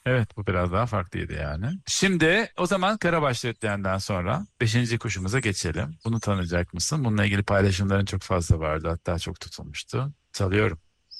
Evet, bu biraz daha farklıydı yani. Şimdi o zaman karabaş düetlerinden sonra beşinci kuşumuza geçelim. Bunu tanıyacak mısın? Bununla ilgili paylaşımların çok fazla vardı. Hatta çok tutulmuştu. Çalıyorum.